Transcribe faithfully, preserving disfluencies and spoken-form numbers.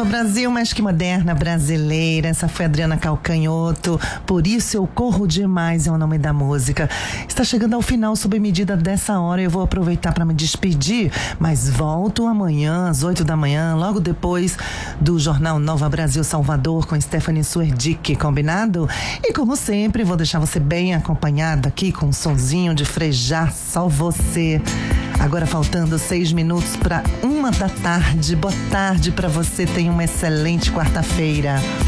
Brasil, mais que moderna, brasileira. Essa foi a Adriana Calcanhoto. Por isso eu corro demais é o nome da música. Está chegando ao final sob medida dessa hora. Eu vou aproveitar para me despedir, mas volto amanhã às oito da manhã, logo depois do Jornal Nova Brasil Salvador com Stephanie Suerdick, combinado? E como sempre, vou deixar você bem acompanhado aqui com um sonzinho de Frejá, só você. Agora faltando seis minutos para uma da tarde. Boa tarde para você. Tenha uma excelente quarta-feira.